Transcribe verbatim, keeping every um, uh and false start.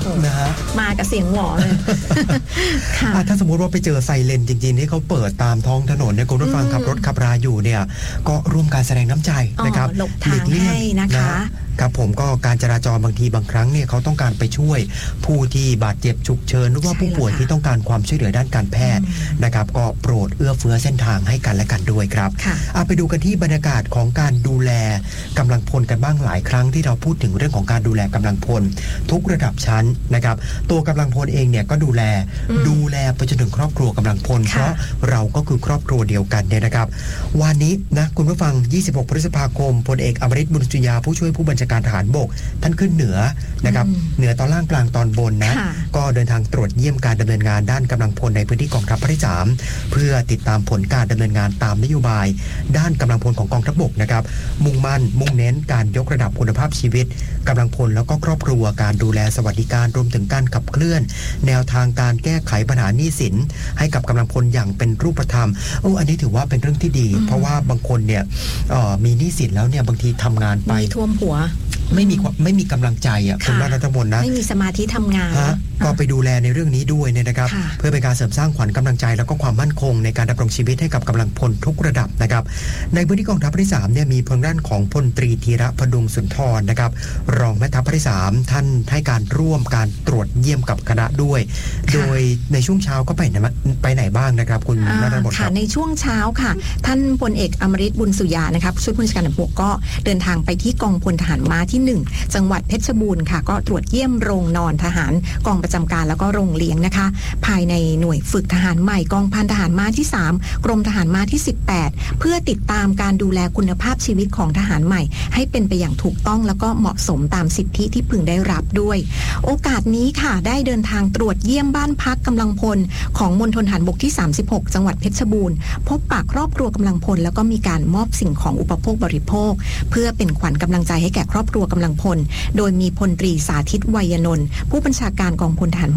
นะฮะมากับเสียงหวอเลยถ้าสมมติว่าไปเจอไซเรนจริงๆที่เขาเปิดตามท้องถนนเนี่ยคุณผู้ฟังขับรถขับราอยู่เนี่ยก็ร่วมการแสดงน้ำใจนะครับหลบทางให้นะคะครับผมก็การจราจรบางทีบางครั้งเนี่ยเขาต้องการไปช่วยผู้ที่บาดเจ็บฉุกเฉินหรือว่าผู้ป่วยที่ต้องการความช่วยเหลือด้านการแพทย์นะครับก็โปรดเอื้อเฟื้อเส้นทางให้กันและกันด้วยครับเอาไปดูกันที่บรรยากาศของการดูแลกำลังพลกันบ้างหลายครั้งที่เราพูดถึงเรื่องของการดูแลกำลังพลทุกระดับชั้นนะครับตัวกำลังพลเองเนี่ยก็ดูแลดูแลไปจนถึงครอบครัวกำลังพลเพราะเราก็คือครอบครัวเดียวกันเนี่ยนะครับวันนี้นะคุณผู้ฟังยี่สิบหกพฤษภาคมพลเอกอมริต บุญสุริยาผู้ช่วยผู้บัญชาการทหารบกท่านขึ้นเหนือนะครับเหนือตอนล่างกลางตอนบนนะก็เดินทางตรวจเยี่ยมการดำเนินงานด้านกำลังพลในพื้นที่กองทัพภาคที่สามเพื่อติดตามผลการดำเนินงานตามนโยบายด้านกำลังพลของกองทัพบกนะครับมุ่งมั่นมุ่งเน้นการยกระดับคุณภาพชีวิตกำลังพลแล้วก็ครอบครัวการดูแลสวัสดิการรวมถึงการขับเคลื่อนแนวทางการแก้ไขปัญหาหนี้สินให้กับกำลังพลอย่างเป็นรูปธรรมโอ้อันนี้ถือว่าเป็นเรื่องที่ดีเพราะว่าบางคนเนี่ยมีหนี้สินแล้วเนี่ยบางทีทำงานไปท่วมหัวไม่มีไม่มีกำลังใจอ่ะคุณรัตนพลนะไม่มีสมาธิทำงานก็ไปดูแลในเรื่องนี้ด้วยเนี่ยนะครับเพื่อเป็นการเสริมสร้างขวัญกำลังใจแล้วก็ความมั่นคงในการดำรงชีวิตให้กับกำลังพลทุกระดับนะครับในพื้นที่กองทัพภาคที่สามเนี่ยมีพลด้านของพลตรีธีระพดุงสุนทรนะครับรองแม่ทัพภาคที่สามท่านให้การร่วมการตรวจเยี่ยมกับคณะด้วยโดยในช่วงเช้าก็ไปไหนไปไหนบ้างนะครับคุณรัตนพลค่ะในช่วงเช้าค่ะท่านพลเอกอมริต บุญสุริยานะครับช่วยผู้บัญชาการทหารบกก็เดินทางไปที่กองพลทหารม้าที่หนึ่งจังหวัดเพชรบูรณ์ค่ะก็ตรวจเยี่ยมโรงนอนทหารกองประจำการแล้วก็โรงเลี้ยงนะคะภายในหน่วยฝึกทหารใหม่กองพันทหารม้าที่สามกรมทหารม้าที่สิบแปดเพื่อติดตามการดูแลคุณภาพชีวิตของทหารใหม่ให้เป็นไปอย่างถูกต้องแล้วก็เหมาะสมตามสิทธิที่พึงได้รับด้วยโอกาสนี้ค่ะได้เดินทางตรวจเยี่ยมบ้านพักกำลังพลของมณฑลทหารบกที่สามสิบหกจังหวัดเพชรบูรณ์พบปะครอบครัวกำลังพลแล้วก็มีการมอบสิ่งของอุปโภคบริโภคเพื่อเป็นขวัญกำลังใจให้แก่ครอบครัวกำลังพลโดยมีพลตรีสาธิต ไวยนนท์ผู้บัญชาการกองพลทหาร